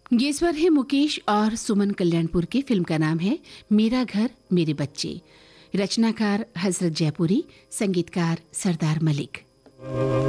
ये स्वर है मुकेश और सुमन कल्याणपुर के। फिल्म का नाम है मेरा घर मेरे बच्चे। रचनाकार हजरत जयपुरी, संगीतकार सरदार मलिक।